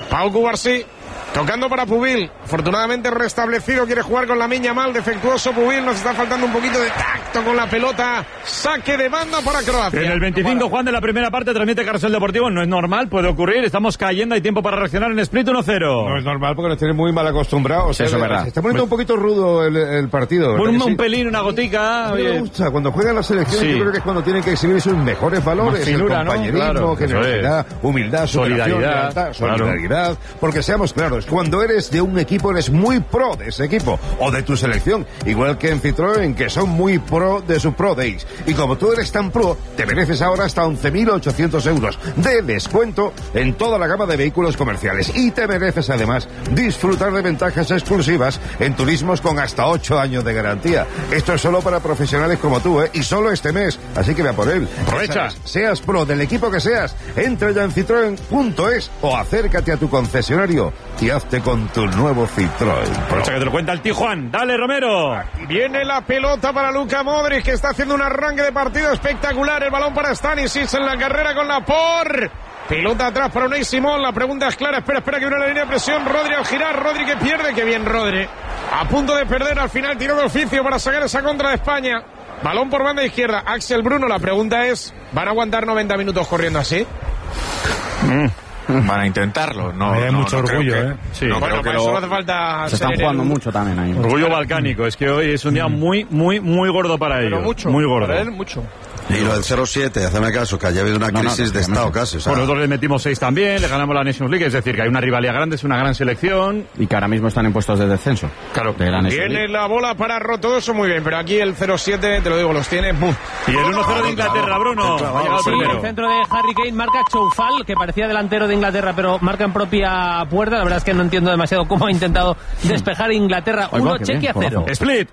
B: Tocando para Pubil, afortunadamente restablecido, quiere jugar con Lamine Yamal, defectuoso Pubil, nos está faltando un poquito de tacto con la pelota, saque de banda para Croacia.
A: En el 25, Juan, de la primera parte transmite Carrusel Deportivo, no es normal, puede ocurrir, estamos cayendo, hay tiempo para reaccionar en Split 1-0.
L: No es normal porque nos tienen muy mal acostumbrados.
H: Eso es verdad.
L: Se está poniendo un poquito rudo el partido.
A: Un pelín, una gotica.
L: Me gusta, cuando juegan las selecciones yo creo que es cuando tienen que exhibir sus mejores valores,
A: finura,
L: el compañerismo, generosidad, humildad, solidaridad, porque seamos claros, cuando eres de un equipo eres muy pro de ese equipo o de tu selección, igual que en Citroën, que son muy pro de su Pro Days, y como tú eres tan pro, te mereces ahora hasta 11.800 euros de descuento en toda la gama de vehículos comerciales, y te mereces además disfrutar de ventajas exclusivas en turismos con hasta 8 años de garantía. Esto es solo para profesionales como tú, y solo este mes, así que ve a por él.
A: Aprovecha.
L: Seas pro del equipo que seas, entra ya en citroen.es o acércate a tu concesionario y hazte con tu nuevo Citroën.
A: Aprovecha que te lo cuenta el tío Juan. Dale, Romero.
B: Viene la pelota para Luka Modric, que está haciendo un arranque de partido espectacular. El balón para Stanisic en la carrera con la por. Pelota atrás para Unai Simón. La pregunta es clara. Espera que viene la línea de presión. Rodri al girar. Rodri que pierde. Qué bien Rodri. A punto de perder. Al final tiró de oficio para sacar esa contra de España. Balón por banda izquierda. Axel Bruno, la pregunta es, ¿van a aguantar 90 minutos corriendo así?
H: Van a intentarlo. No,
O: hay mucho orgullo, ¿eh?
B: Sí. No, bueno, para eso no hace falta.
N: Se están jugando mucho también ahí.
A: Orgullo balcánico. Es que hoy es un día muy gordo para ellos.
C: Mucho.
A: Muy gordo.
C: Para él, mucho.
I: Y lo del 0-7, hazme caso, que haya habido una crisis de estado casi. O sea.
A: Nosotros le metimos 6 también, le ganamos la Nations League, es decir, que hay una rivalidad grande, es una gran selección.
N: Y que ahora mismo están en puestos de descenso.
A: Claro.
B: Tiene la bola para todo eso muy bien, pero aquí el 0-7, te lo digo, los tiene.
A: Y el 1-0 de Inglaterra, Bruno.
G: Sí, el centro de Harry Kane marca Choufal, que parecía delantero de Inglaterra, pero marca en propia puerta. La verdad es que no entiendo demasiado cómo ha intentado despejar Inglaterra. 1, Chequia 0.
A: Split.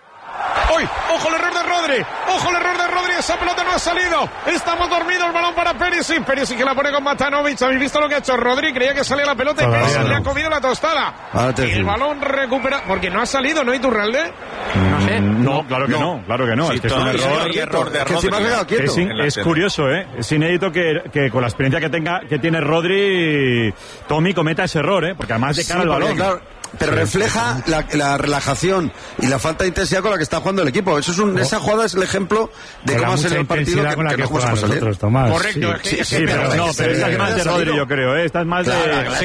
B: ¡Uy! ¡Ojo el error de Rodri! ¡Ojo el error de Rodri! ¡Esa pelota no ha salido! ¡Estamos dormidos! El balón para Perisic. Perisic que la pone con Matanovic. ¿Habéis visto lo que ha hecho Rodri? Creía que salía la pelota y Perisic le ha comido la tostada. El balón recupera... Porque no ha salido, ¿no, Iturralde?
A: No sé. No, claro que no. Claro que no.
H: Sí,
A: es que es un error
H: de
A: Rodri. Es curioso, ¿eh? Es inédito que con la experiencia que tiene Rodri, Tommy cometa ese error, ¿eh? Porque además de cara al balón.
I: Claro. Pero refleja la relajación y la falta de intensidad con la que está jugando el equipo. Esa jugada es el ejemplo de cómo hacer el partido que no jugamos para salir.
B: Correcto.
A: Pero esta es más de Rodri, yo creo, ¿eh? Esta es más de...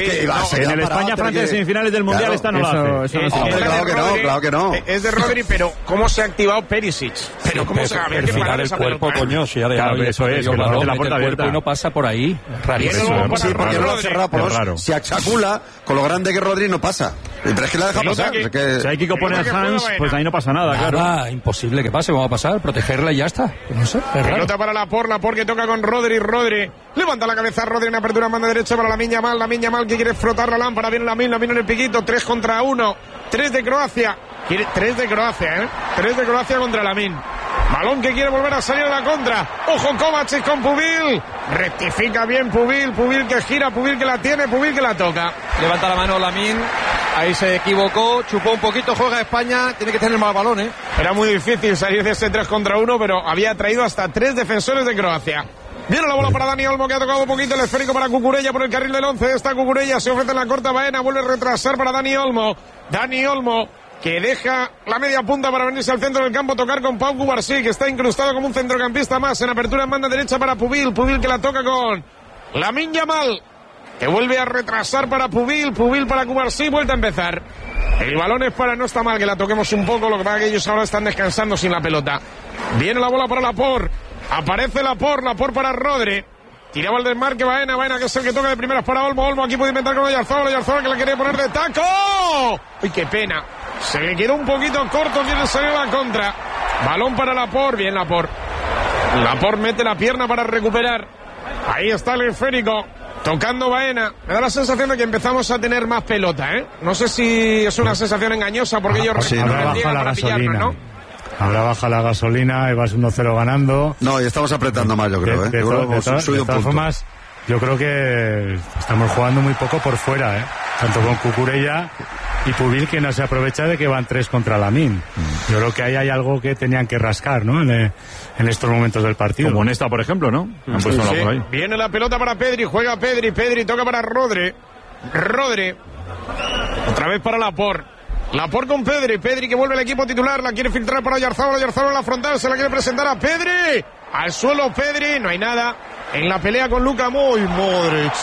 A: En el España-Francia de semifinales del Mundial esta no la hace.
I: Claro que no.
B: Es de Rodri, pero ¿cómo se ha activado Perisic? Pero ¿cómo se ha activado?
E: Perfilar el cuerpo, coño.
A: Claro, eso es, que lo hace la puerta abierta.
E: Y no pasa por ahí.
I: Sí, porque no lo ha cerrado. Si achacula, con lo grande que Rodri no pasa. Pero es que la deja pasar.
A: Si hay Kiko pone a Hans, pues ahí no pasa nada, claro.
E: Imposible que pase, ¿cómo va a pasar? Protegerla y ya está. No sé, es raro.
B: Pelota para Laporte que toca con Rodri. Levanta la cabeza Rodri en apertura, manda derecha para Lamine Yamal que quiere frotar la lámpara. Viene Lamine en el piquito, 3 contra 1. 3 de Croacia. 3 de Croacia, 3 de Croacia contra Lamine. Balón que quiere volver a salir a la contra. Ojo Kovacic con Pubil. Rectifica bien Pubil que gira, Pubil que la tiene, Pubil que la toca.
C: Levanta la mano Lamine. Ahí se equivocó, chupó un poquito, juega España, tiene que tener más balón, ¿eh?
B: Era muy difícil salir de ese 3 contra 1, pero había traído hasta 3 defensores de Croacia. Viene la bola para Dani Olmo, que ha tocado un poquito el esférico para Cucurella por el carril del 11. Esta Cucurella se ofrece en la corta, Baena vuelve a retrasar para Dani Olmo, que deja la media punta para venirse al centro del campo, tocar con Pau Cubarsí, que está incrustado como un centrocampista más, en apertura en banda derecha para Pubil que la toca con Lamine Yamal, que vuelve a retrasar para Pubil para Cubarsí, vuelta a empezar. El balón es para, no está mal que la toquemos un poco, lo que pasa es que ellos ahora están descansando sin la pelota. Viene la bola para Laporte, aparece Laporte para Rodri. Tiraba el desmarque Baena que es el que toca de primeras para Olmo aquí puede inventar con Oyarzabal que la quiere poner de taco. ¡Uy, qué pena! Se le quedó un poquito corto, quiere salir a la contra. Balón para Laporte, bien Laporte mete la pierna para recuperar. Ahí está el esférico, tocando Baena. Me da la sensación de que empezamos a tener más pelota, ¿eh? No sé si es una sensación engañosa porque ellos
O: llegan para pillarnos, ¿no? Ahora baja la gasolina y vas 1-0 ganando.
I: No, y estamos apretando más, yo creo.
O: De todas formas, yo creo que estamos jugando muy poco por fuera, ¿eh? Tanto con Cucurella y Pubil, que no se aprovecha de que van 3 contra Lamine. Yo creo que ahí hay algo que tenían que rascar, ¿no? En estos momentos del partido.
A: Como en esta, por ejemplo, ¿no? Han puesto por ahí.
B: Viene la pelota para Pedri, juega Pedri toca para Rodri. Otra vez para Laporte con Pedri que vuelve al equipo titular, la quiere filtrar para Oyarzabal en la frontal, se la quiere presentar a Pedri, al suelo Pedri, no hay nada en la pelea con Luka Modric,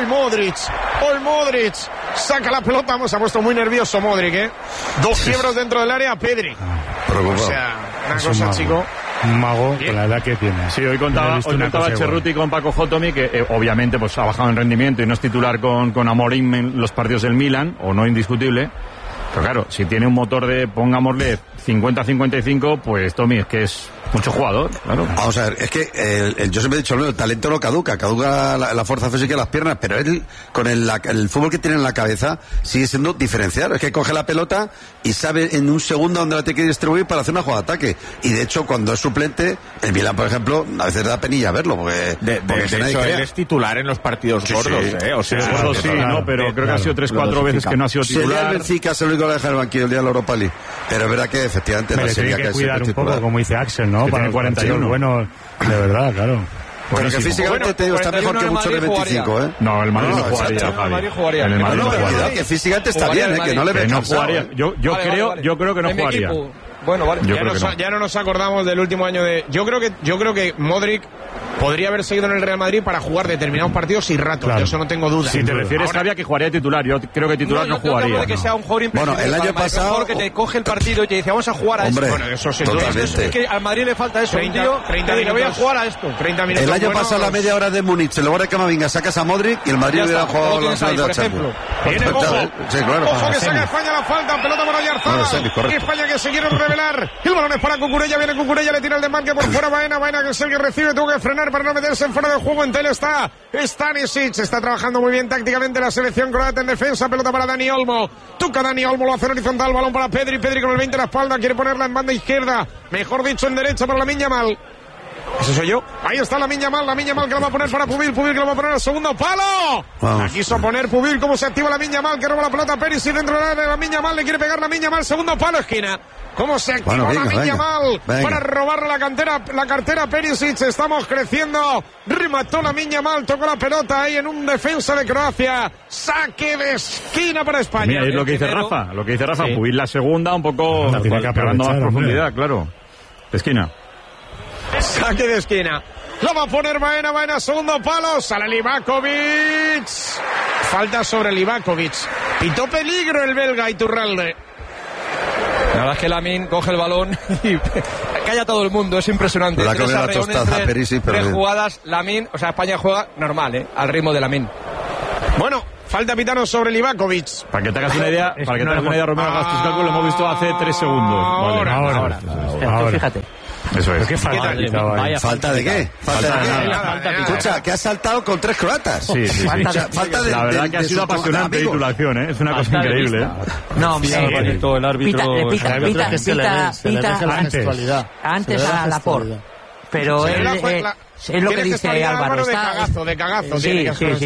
B: saca la pelota, se ha puesto muy nervioso Modric, 2 quiebros dentro del área, Pedri, o sea, una cosa, chico.
O: Un mago con la edad que tiene.
A: Sí, hoy contaba Cerruti con Paco Jotomi, que obviamente pues ha bajado en rendimiento y no es titular con Amorim en los partidos del Milan, o no indiscutible. Pero claro, si tiene un motor de, pongámosle, 50-55, pues Tommy, es que es mucho jugador, claro.
I: Vamos a ver, es que yo siempre he dicho, el talento no caduca la fuerza física de las piernas, pero él, con el fútbol que tiene en la cabeza, sigue siendo diferencial. Es que coge la pelota y sabe en un segundo dónde la tiene que distribuir para hacer una jugada de ataque. Y de hecho, cuando es suplente, el Milan, por ejemplo, a veces da penilla verlo, porque
H: de hecho, él es titular en los partidos gordos,
A: O sea, gordos sí, ¿no? Pero creo que ha sido 3-4 veces que no ha sido titular.
I: Sería el Benfica, se lo único que dejar el banquillo el día de la Europa League. Pero es verdad que efectivamente
O: no sería que cuidar un poco, como dice Axel, ¿no?
A: Que para 41.
O: Bueno, de verdad, claro.
I: Pero que físicamente te digo, está mejor que mucho de 25, ¿eh?
A: No, el Madrid no jugaría.
I: El Madrid no jugaría. Que físicamente está bien, que no le ven
A: no jugaría. Yo creo que no jugaría.
C: Bueno, vale.
B: Ya no nos acordamos del último año de... Yo creo que Modric podría haber seguido en el Real Madrid para jugar determinados partidos y ratos. Claro. De eso no tengo duda.
A: Si te refieres, Javier, que jugaría titular. Yo creo que titular no jugaría.
C: De que sea un jugador
I: bueno, el año pasado...
C: que te coge el partido y te dice, vamos a jugar a
I: esto.
C: Bueno,
B: eso sí.
C: Es que al Madrid le falta eso. 30 minutos. Le voy a jugar a esto.
B: 30 minutos.
I: El año pasado, la media hora de Múnich, en lugar de Camavinga, sacas a Modric y el Madrid hubiera jugado la final de la Champions.
B: Viene Ojo.
I: Sí, claro.
B: Ojo que saca España la falta. Pelota para Oyarzabal. España que se quiere revelar. El balón es para Cucurella. Viene Cucurella, le tira el desmarque por fuera. Baena que es el que recibe. Tuvo que frenar para no meterse en fuera del juego. En tele está Stanisic. Está trabajando muy bien tácticamente la selección croata en defensa. Pelota para Dani Olmo. Toca Dani Olmo, lo hace en horizontal. Balón para Pedri. Pedri con el 20 en la espalda. Quiere ponerla en banda izquierda. Mejor dicho, en derecha para Lamine Yamal. Ese soy yo. Ahí está Lamine Yamal que lo va a poner para Pubil que lo va a poner al segundo palo. La quiso poner Pubil. Cómo se activa Lamine Yamal, que roba la pelota Perisic dentro de Lamine Yamal, le quiere pegar Lamine Yamal, segundo palo, esquina. Cómo se activa Lamine Yamal para robar la cartera Perisic. Estamos creciendo. Remató Lamine Yamal, tocó la pelota ahí en un defensa de Croacia. Saque de esquina para España.
A: Mira, es lo que dice Rafa. Sí. Pubil la segunda, un poco pegando más profundidad, claro. De esquina.
B: Saque de esquina. Lo va a poner Baena, segundo palo. Sale Livakovic. Falta sobre Livakovic. Pitó peligro el belga Iturralde.
C: La verdad es que Lamine coge el balón y calla a todo el mundo, es impresionante.
I: La tres
C: jugadas, Lamine, o sea, España juega normal, al ritmo de Lamine.
B: Bueno, falta pitano sobre Livakovic.
A: Para que te hagas una idea, Romero, hagas tus cálculos, lo hemos visto hace 3 segundos.
D: Ahora. Fíjate.
A: Eso es.
O: ¿Qué falta?
I: ¿Falta de qué? Escucha, que ha saltado con 3 croatas.
A: Sí. La verdad que ha sido apasionante titulación, ¿eh? Es una cosa increíble, ¿eh?
D: No,
E: todo el árbitro.
D: Pita antes a Laporte. Pero es lo que dice Álvaro.
B: De cagazo.
D: Sí.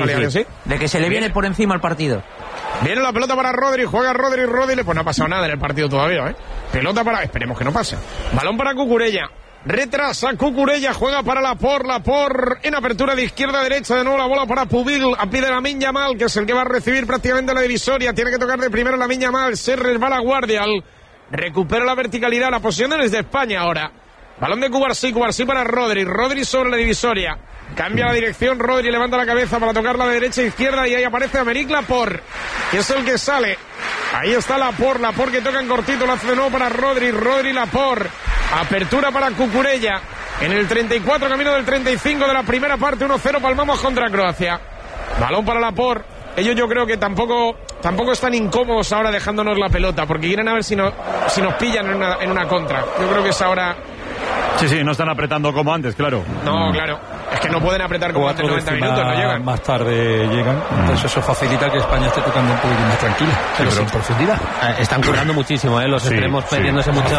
D: De que se le viene por encima el partido.
B: Viene la pelota para Rodri, juega Rodri, pues no ha pasado nada en el partido todavía, ¿eh? Pelota para... Esperemos que no pase. Balón para Cucurella. Retrasa Cucurella, juega para Laporte en apertura de izquierda a derecha, de nuevo la bola para Pubil, a pie de Lamine Yamal, que es el que va a recibir prácticamente la divisoria. Tiene que tocar de primero Lamine Yamal, se resbala Guardial, recupera la verticalidad, la posición es de España ahora. Balón de Cubarsí para Rodri sobre la divisoria. Cambia la dirección, Rodri levanta la cabeza para tocarla de derecha a izquierda y ahí aparece Aymeric Laporte, que es el que sale. Ahí está Laporte que toca en cortito, lo hace de nuevo para Rodri Laporte. Apertura para Cucurella. En el 34, camino del 35 de la primera parte, 1-0, palmamos contra Croacia. Balón para Laporte. Ellos yo creo que tampoco están incómodos ahora dejándonos la pelota, porque quieren a ver si nos pillan en una contra. Yo creo que es ahora...
A: Sí, no están apretando como antes, claro.
B: No, claro. Es que no pueden apretar como antes 90 minutos, no llegan.
E: Más tarde llegan. Entonces eso facilita que España esté tocando un poquito más tranquila, pero sin profundidad.
G: Están currando muchísimo, los extremos perdiéndose mucho.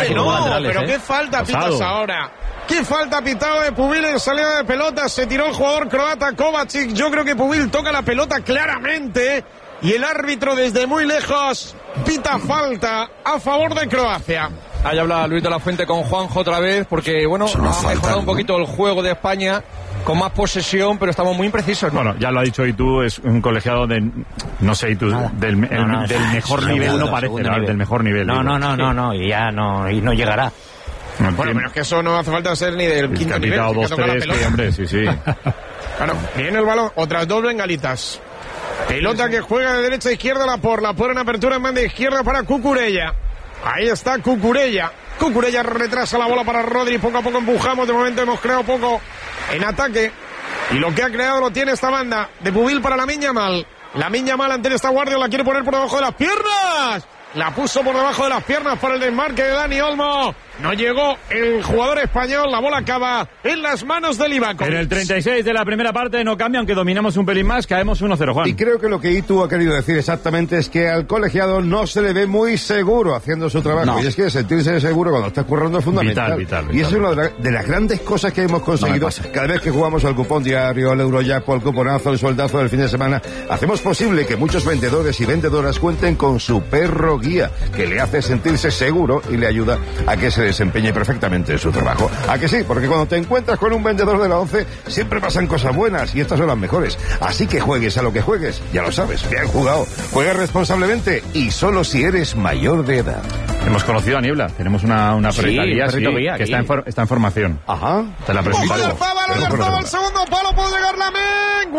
B: Pero qué falta pitas ahora. ¿Qué falta pitado de Pubil en salida de pelota? Se tiró el jugador croata Kovacic. Yo creo que Pubil toca la pelota claramente y el árbitro desde muy lejos pita falta a favor de Croacia.
C: Ahí habla Luis de la Fuente con Juanjo otra vez, porque ha mejorado un poquito el juego de España, con más posesión, pero estamos muy imprecisos, ¿no?
A: Bueno, ya lo ha dicho Itu, es un colegiado de, no sé, Itu, del mejor nivel, no parece, del mejor nivel.
D: No, y ya no llegará.
B: Bueno, pero es que eso no hace falta ser ni del quinto nivel.
A: 2-3, hombre, sí.
B: Bueno, viene el balón, otras 2 bengalitas. Pelota que juega de derecha a izquierda Laporte en apertura en banda izquierda para Cucurella. Ahí está Cucurella retrasa la bola para Rodri, poco a poco empujamos, de momento hemos creado poco en ataque y lo que ha creado lo tiene esta banda de Pubil para Lamine Yamal ante esta guardia, la quiere poner por debajo de las piernas, la puso por debajo de las piernas para el desmarque de Dani Olmo. No llegó el jugador español, la bola acaba en las manos de Livakovic.
A: En el 36 de la primera parte no cambia, aunque dominamos un pelín más, caemos 1-0, Juan.
L: Y creo que lo que Itu ha querido decir exactamente es que al colegiado no se le ve muy seguro haciendo su trabajo. No. Y es que sentirse seguro cuando estás currando es fundamental. Vital. Y es una de las grandes cosas que hemos conseguido cada vez que jugamos al cupón diario, al Eurojackpot, al cuponazo, el sueldazo del fin de semana. Hacemos posible que muchos vendedores y vendedoras cuenten con su perro lo guía, que le hace sentirse seguro y le ayuda a que se desempeñe perfectamente en su trabajo. ¿A que sí? Porque cuando te encuentras con un vendedor de la ONCE siempre pasan cosas buenas y estas son las mejores. Así que juegues a lo que juegues, ya lo sabes, bien jugado. Juega responsablemente y solo si eres mayor de edad.
A: Hemos conocido a Niebla, tenemos una perrita guía, que está en formación.
L: Ajá.
A: Te la presento.
B: Oyarzabal, el segundo palo, puede llegar Lamin,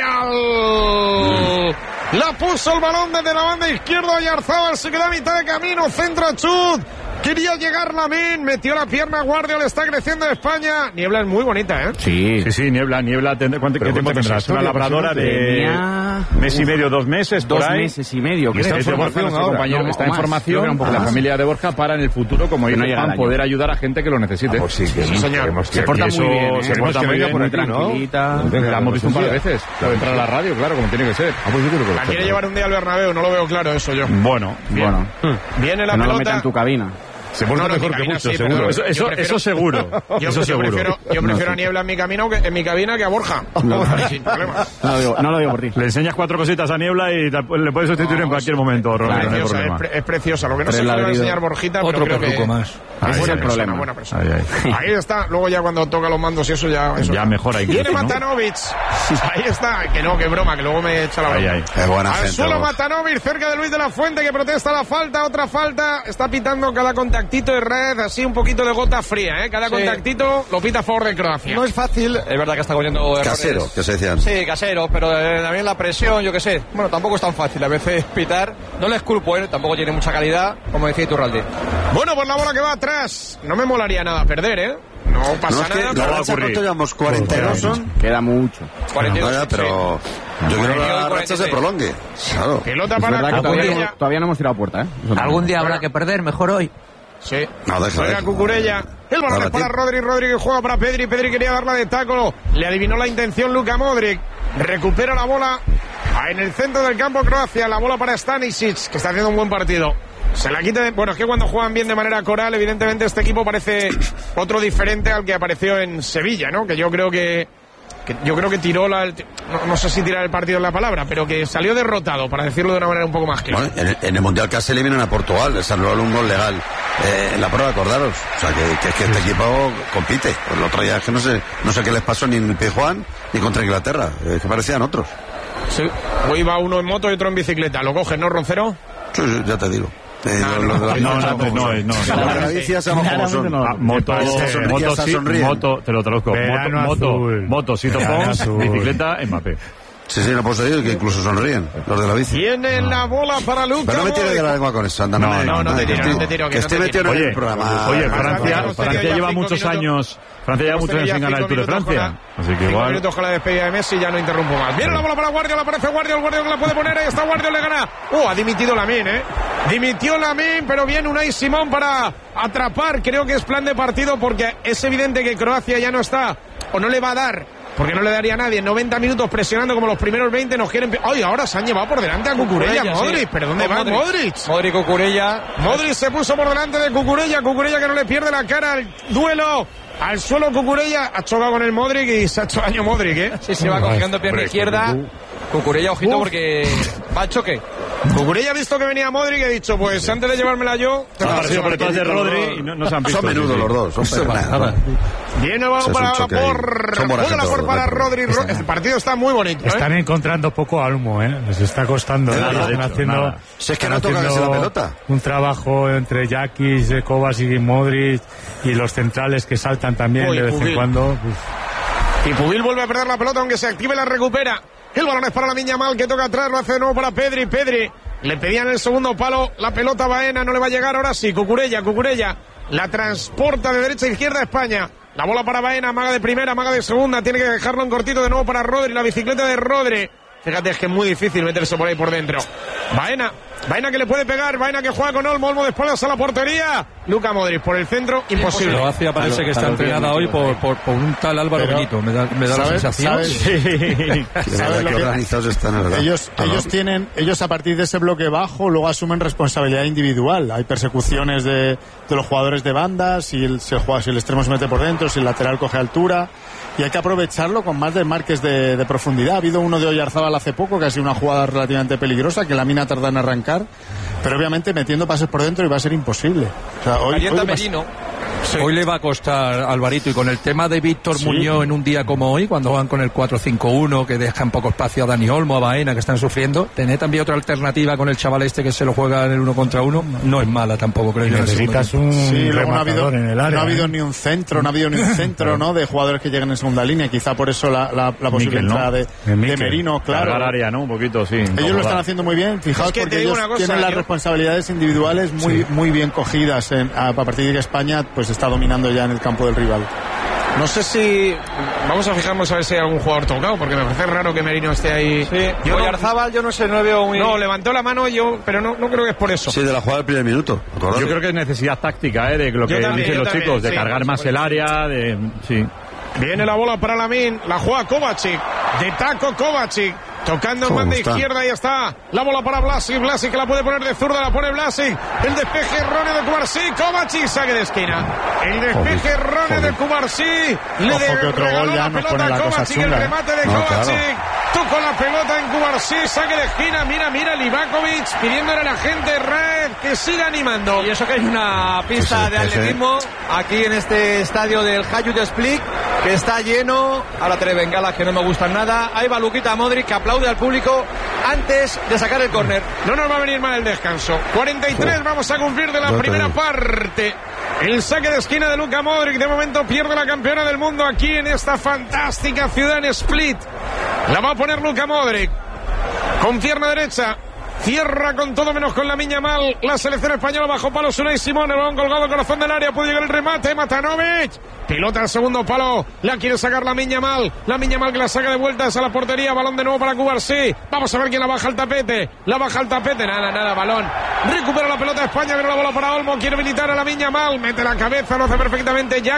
B: Guardial. La puso el balón desde la banda izquierda, Oyarzabal se queda a mitad de camino, centro a Chut. Quería llegar Lamin, metió la pierna, Guardial está creciendo en España. Niebla es muy bonita, ¿eh?
A: Sí, Niebla, ¿qué tiempo tendrás? Una labradora de mes y medio, 2 meses, por ahí.
N: 2 meses y medio,
A: y está en formación ahora. Está en formación la familia de Borja para en el futuro, como dice Juan, poder ayudar a gente que lo necesite.
L: Pues sí, señor.
N: Se porta muy bien,
A: se porta muy bien,
N: muy tranquilita.
A: La hemos visto un par de veces. Puede entrar a la radio, claro, como tiene que ser.
B: La quiere llevar un día al Bernabéu, no lo veo claro eso yo.
A: Bueno.
B: Viene la
N: pelota.
B: pelota.
N: No lo meta en tu cabina.
A: Se porta mejor que mucho, seguro. Eso seguro.
B: Yo prefiero a Niebla en mi cabina que a Borja. Sin problema.
N: No lo digo por ti.
A: Le enseñas 4 cositas a Niebla y le puedes sustituir en cualquier momento, Romero.
B: Es preciosa. Lo que no sé qué le va a enseñar Borjita, pero creo que
O: más.
B: Es el problema. Buena persona. Ahí está. Luego ya cuando toca los mandos y eso ya
A: mejora incluso.
B: Viene Matanovic. Ahí está. Que broma, que luego me echa la broma. Al suelo Matanovic, cerca de Luis de la Fuente, que protesta la falta. Otra falta. Está pitando cada contactito de red, así un poquito de gota fría, ¿eh? Cada contactito lo pita a favor de Croacia.
C: No es fácil, es verdad que está cogiendo errores.
I: Casero, que se decían.
C: Sí, casero, pero también la presión, yo qué sé. Bueno, tampoco es tan fácil a veces pitar. No le esculpo, tampoco tiene mucha calidad, como decía Iturralde.
B: Bueno, pues la bola que va atrás. No me molaría nada perder, ¿eh? No pasa nada.
I: La racha, ¿cuánto llevamos? 42 son.
N: Queda mucho.
C: 42,
I: vaya, pero yo quiero que la racha se prolongue. Claro.
B: Pelota para
N: todavía no hemos tirado puerta, ¿eh?
D: Algún día habrá que perder, mejor hoy.
B: Sí.
I: Juega
B: Cucurella. El balón es para Rodri que juega para Pedri. Pedri quería darla de taco. Le adivinó la intención Luka Modric. Recupera la bola en el centro del campo Croacia. La bola para Stanisic, que está haciendo un buen partido. Se la quita. Bueno, es que cuando juegan bien de manera coral, evidentemente este equipo parece otro diferente al que apareció en Sevilla, ¿no? Que yo creo que tiró no sé si tirar el partido en la palabra, pero que salió derrotado, para decirlo de una manera un poco más clara.
I: Bueno, en el Mundial casi eliminan a Portugal, les anularon un gol legal en la prueba, acordaros. O sea, que este equipo compite. El otro día es que no sé qué les pasó ni en Pizjuán ni contra Inglaterra, que parecían otros.
B: Sí, hoy va uno en moto y otro en bicicleta. ¿Lo coges, no, Roncero?
I: Sí, ya te digo.
A: No. Moto, te lo traduzco. Moto, Sito Pons, bicicleta, Mbappé.
I: Sí, no puedo decir que incluso sonríen los de la bici.
B: Tiene la bola para Luka.
I: Pero no me tires de la lengua con eso, anda.
B: No te tiro.
I: Que esté metido en el programa.
A: Oye, Francia lleva muchos años. Francia lleva muchos años sin ganar el Tour de Francia. Así que igual. 5 minutos
B: con la despedida de Messi, ya no interrumpo más. Viene la bola para Guardiola, aparece Guardiola que la puede poner. Ahí está Guardiola, le gana. Ha dimitido Lamin, Dimitió Lamin, pero viene Unai Simón para atrapar. Creo que es plan de partido porque es evidente que Croacia ya no está o no le va a dar. Porque no le daría a nadie. 90 minutos presionando como los primeros 20. Nos quieren. ¡Ay! Ahora se han llevado por delante a Cucurella, Modric. Sí. ¿Pero dónde va Modric?
C: Modric, Cucurella.
B: Modric se puso por delante de Cucurella. Cucurella que no le pierde la cara al duelo. Al suelo Cucurella. Ha chocado con el Modric y se ha hecho daño Modric, ¿eh?
C: Sí, se va cogiendo pierna izquierda. Cucurella, ojito, porque va al choque.
B: Cucurella ha visto que venía Modric y ha dicho, pues antes de llevármela yo...
A: Ha aparecido por detrás de Rodri y no se han visto.
I: Son menudos los dos.
B: Viene el balón para Rodri. El partido está muy bonito.
O: Están encontrando poco almo, les está costando. Están haciendo...
I: Si es que no toca casi la pelota.
O: Un trabajo entre Jakic, Kovacic y Modric y los centrales que saltan también de vez en cuando.
B: Y Pubil vuelve a perder la pelota, aunque se active la recupera. El balón es para Lamine Yamal, que toca atrás, lo hace de nuevo para Pedri. Le pedían el segundo palo, la pelota Baena, no le va a llegar, ahora sí. Cucurella la transporta de derecha a izquierda a España. La bola para Baena, maga de primera, maga de segunda, tiene que dejarlo en cortito de nuevo para Rodri, la bicicleta de Rodri. Fíjate, es que es muy difícil meterse por ahí por dentro. Baena que le puede pegar, Baena que juega con Olmo de espaldas a la portería. Luka Modric por el centro, imposible.
E: Croacia parece que está entrenada hoy por un tal Álvaro Benito, me da la sensación.
I: ¿Sabes lo que organizados están, verdad?
F: Ellos a partir de ese bloque bajo luego asumen responsabilidad individual. Hay persecuciones de los jugadores de banda, si el extremo se mete por dentro, si el lateral coge altura, y hay que aprovecharlo con más desmarques de profundidad. Ha habido uno de Oyarzabal hace poco, que ha sido una jugada relativamente peligrosa, que la mina tarda en arrancar crear, pero obviamente metiendo pases por dentro y va a ser imposible. O sea, hoy
C: Merino.
E: Sí. Hoy le va a costar Alvarito, y con el tema de Víctor Muñoz en un día como hoy, cuando van con el 4-5-1, que dejan poco espacio a Dani Olmo, a Baena, que están sufriendo, tener también otra alternativa con el chaval este que se lo juega en el 1 contra 1, no es mala tampoco, creo yo.
O: Necesitas un rematador en el área.
F: No ha habido ni un centro, ¿no? De jugadores que lleguen en segunda línea, quizá por eso la posible entrada de Merino, claro.
A: Cargar área, ¿no? Un poquito, sí.
F: Ellos lo están haciendo muy bien, fijaos, porque ellos tienen las responsabilidades individuales muy bien cogidas a partir de que España pues está dominando ya en el campo del rival.
B: No sé si... Vamos a fijarnos a ver si hay algún jugador tocado, porque me parece raro que Merino esté ahí.
C: Sí. Oyarzábal, yo no sé, no veo muy...
B: No, levantó la mano pero no creo que es por eso.
I: Sí, de la jugada del primer minuto. ¿Acordate?
A: Yo creo que es necesidad táctica, de lo que dicen los chicos, de cargar más el área, sí.
B: Viene la bola para Lamine, la juega Kovacic, de taco Kovacic. Tocando en banda izquierda, ahí está. La bola para Vlasic, Vlasic que la puede poner de zurda, la pone Vlasic. El despeje erróneo de Cubarsí, Kovacic, saque de esquina. El despeje erróneo de Cubarsí. Le regaló la pelota a Kovacic, el remate de Kovacic. Tocó la pelota en Cubarsí, saque de esquina. Mira, Livakovic pidiéndole a la gente red que siga animando.
C: Y eso que hay una pista de atletismo aquí en este estadio del Hajduk Split, que está lleno. Ahora tres bengalas que no me gustan nada. Ahí va Luka Modric, que aplaude al público antes de sacar el córner.
B: No nos va a venir mal el descanso. 43 vamos a cumplir de la primera parte. El saque de esquina de Luka Modric. De momento pierde la campeona del mundo aquí en esta fantástica ciudad en Split. La va a poner Luka Modric con pierna derecha. Cierra con todo menos con Lamine Yamal. La selección española bajo palo. Unai Simón, el balón colgado al corazón del área. Puede llegar el remate. Matanovic. Pilota al segundo palo. La quiere sacar Lamine Yamal. Lamine Yamal que la saca de vueltas a la portería. Balón de nuevo para Cubarsí. Vamos a ver quién la baja al tapete. Nada. Balón. Recupera la pelota España. Viene la bola para Olmo. Quiere habilitar a Lamine Yamal. Mete la cabeza. Lo hace perfectamente ya.